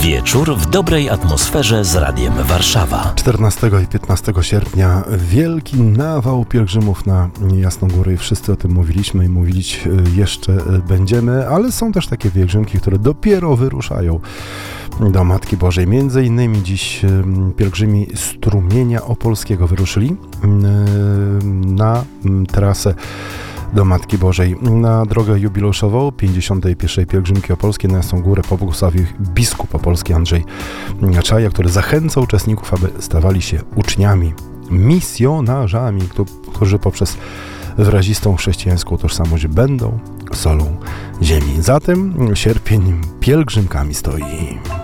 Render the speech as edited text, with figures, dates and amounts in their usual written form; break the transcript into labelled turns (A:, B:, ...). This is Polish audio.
A: Wieczór w dobrej atmosferze z Radiem Warszawa.
B: 14 i 15 sierpnia wielki nawał pielgrzymów na Jasną Górę i wszyscy o tym mówiliśmy i mówić jeszcze będziemy, ale są też takie pielgrzymki, które dopiero wyruszają do Matki Bożej. Między innymi dziś pielgrzymi Strumienia Opolskiego wyruszyli na trasę do Matki Bożej. Na drogę jubileuszową 51. pielgrzymki opolskiej na Jasną Górę pobłogosławił biskup opolski Andrzej Czaja, który zachęca uczestników, aby stawali się uczniami, misjonarzami, którzy poprzez wyrazistą chrześcijańską tożsamość będą solą ziemi. Zatem sierpień pielgrzymkami stoi.